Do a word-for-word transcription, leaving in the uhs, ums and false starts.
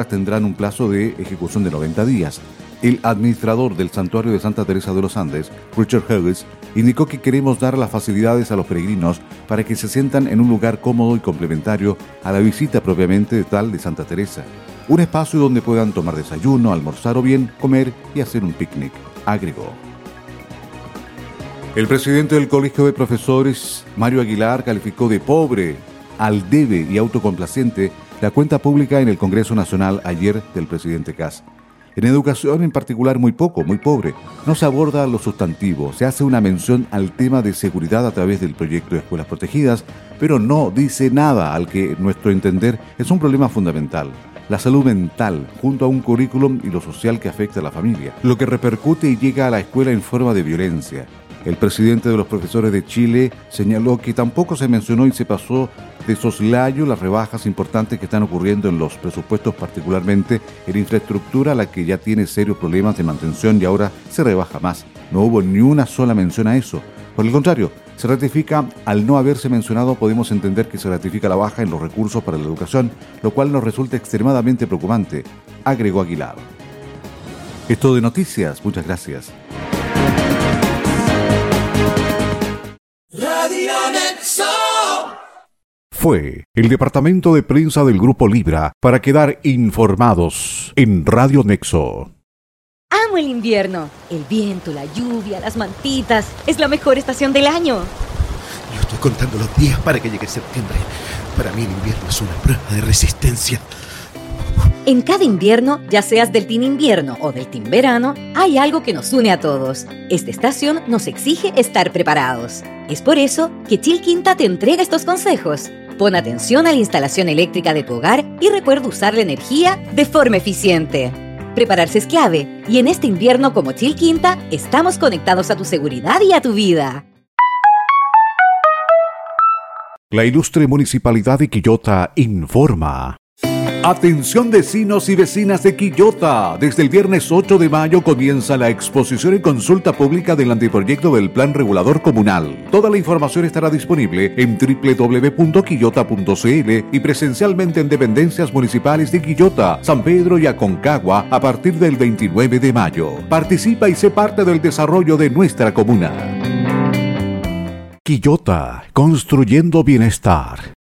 tendrán un plazo de ejecución de noventa días. El administrador del Santuario de Santa Teresa de los Andes, Richard Hughes, indicó que queremos dar las facilidades a los peregrinos para que se sientan en un lugar cómodo y complementario a la visita propiamente tal de Santa Teresa. Un espacio donde puedan tomar desayuno, almorzar o bien comer y hacer un picnic, agregó. El presidente del Colegio de Profesores, Mario Aguilar, calificó de pobre, al debe y autocomplaciente la cuenta pública en el Congreso Nacional ayer del presidente Kast. En educación en particular muy poco, muy pobre. No se aborda lo sustantivo, se hace una mención al tema de seguridad a través del proyecto de escuelas protegidas, pero no dice nada al que, nuestro entender, es un problema fundamental. La salud mental, junto a un currículum y lo social que afecta a la familia, lo que repercute y llega a la escuela en forma de violencia. El presidente de los profesores de Chile señaló que tampoco se mencionó y se pasó de soslayo las rebajas importantes que están ocurriendo en los presupuestos, particularmente en infraestructura, la que ya tiene serios problemas de mantención y ahora se rebaja más. No hubo ni una sola mención a eso. Por el contrario, se ratifica, al no haberse mencionado, podemos entender que se ratifica la baja en los recursos para la educación, lo cual nos resulta extremadamente preocupante, agregó Aguilar. Es todo de noticias, muchas gracias. Radio Nexo. Fue el departamento de prensa del Grupo Libra para quedar informados en Radio Nexo. Amo el invierno. El viento, la lluvia, las mantitas. Es la mejor estación del año. Yo estoy contando los días para que llegue septiembre. Para mí el invierno es una prueba de resistencia. En cada invierno, ya seas del team invierno o del team verano, hay algo que nos une a todos. Esta estación nos exige estar preparados. Es por eso que Chilquinta te entrega estos consejos. Pon atención a la instalación eléctrica de tu hogar y recuerda usar la energía de forma eficiente. Prepararse es clave, y en este invierno como Chilquinta, estamos conectados a tu seguridad y a tu vida. La ilustre Municipalidad de Quillota informa. Atención vecinos y vecinas de Quillota. Desde el viernes ocho de mayo comienza la exposición y consulta pública del anteproyecto del Plan Regulador Comunal. Toda la información estará disponible en doble u doble u doble u punto quillota punto c l y presencialmente en dependencias municipales de Quillota, San Pedro y Aconcagua a partir del veintinueve de mayo. Participa y sé parte del desarrollo de nuestra comuna. Quillota, construyendo bienestar.